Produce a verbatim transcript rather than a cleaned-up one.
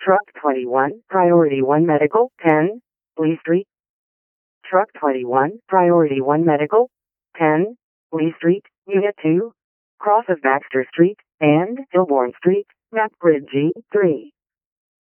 Truck twenty-one, Priority one Medical, ten, Lee Street. Truck twenty-one, Priority one Medical, ten, Lee Street, Unit two, cross of Baxter Street and Hilborn Street, map grid G three.